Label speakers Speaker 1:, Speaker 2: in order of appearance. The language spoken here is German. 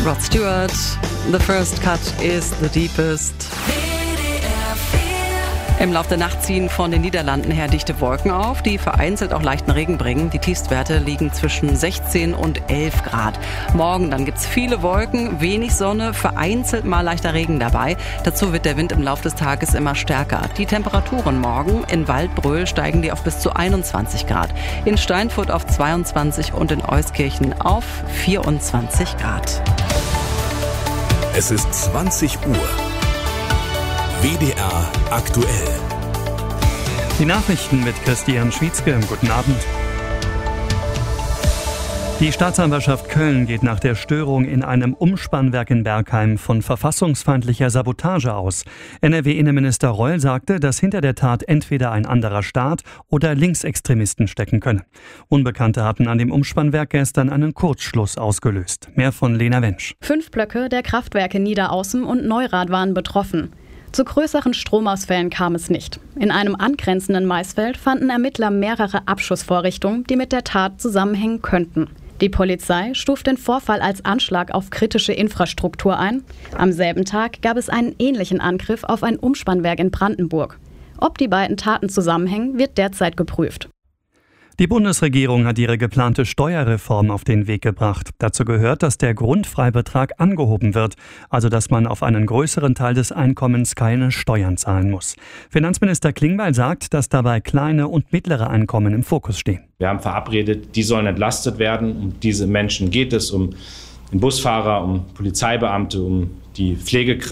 Speaker 1: Rod Stewart, The First Cut is the Deepest. Im Laufe der Nacht ziehen von den Niederlanden her dichte Wolken auf, die vereinzelt auch leichten Regen bringen. Die Tiefstwerte liegen zwischen 16 und 11 Grad. Morgen dann gibt's viele Wolken, wenig Sonne, vereinzelt mal leichter Regen dabei. Dazu wird der Wind im Laufe des Tages immer stärker. Die Temperaturen morgen in Waldbröl steigen die auf bis zu 21 Grad. In Steinfurt auf 22 und in Euskirchen auf 24 Grad.
Speaker 2: Es ist 20 Uhr. WDR aktuell.
Speaker 3: Die Nachrichten mit Christian Schwietzke. Guten Abend. Die Staatsanwaltschaft Köln geht nach der Störung in einem Umspannwerk in Bergheim von verfassungsfeindlicher Sabotage aus. NRW-Innenminister Reul sagte, dass hinter der Tat entweder ein anderer Staat oder Linksextremisten stecken können. Unbekannte hatten an dem Umspannwerk gestern einen Kurzschluss ausgelöst. Mehr von Lena Wensch.
Speaker 4: 5 Blöcke der Kraftwerke Niederaußen und Neurath waren betroffen. Zu größeren Stromausfällen kam es nicht. In einem angrenzenden Maisfeld fanden Ermittler mehrere Abschussvorrichtungen, die mit der Tat zusammenhängen könnten. Die Polizei stuft den Vorfall als Anschlag auf kritische Infrastruktur ein. Am selben Tag gab es einen ähnlichen Angriff auf ein Umspannwerk in Brandenburg. Ob die beiden Taten zusammenhängen, wird derzeit geprüft.
Speaker 3: Die Bundesregierung hat ihre geplante Steuerreform auf den Weg gebracht. Dazu gehört, dass der Grundfreibetrag angehoben wird, also dass man auf einen größeren Teil des Einkommens keine Steuern zahlen muss. Finanzminister Klingbeil sagt, dass dabei kleine und mittlere Einkommen im Fokus stehen.
Speaker 5: Wir haben verabredet, die sollen entlastet werden. Um diese Menschen geht es, um den Busfahrer, um Polizeibeamte, um die Pflegekräfte.